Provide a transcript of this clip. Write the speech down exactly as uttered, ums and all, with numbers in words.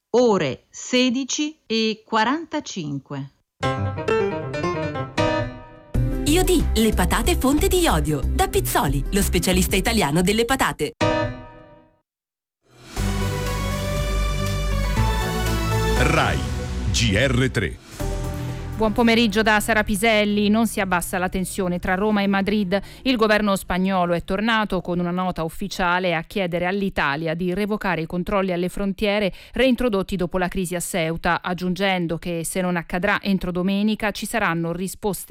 ore sedici e quarantacinque. Iodì, le patate fonte di iodio. Da Pizzoli, lo specialista italiano delle patate. Rai G R tre. Buon pomeriggio da Sara Piselli. Non si abbassa la tensione tra Roma e Madrid. Il governo spagnolo è tornato con una nota ufficiale a chiedere all'Italia di revocare i controlli alle frontiere reintrodotti dopo la crisi a Ceuta, aggiungendo che se non accadrà entro domenica ci saranno risposte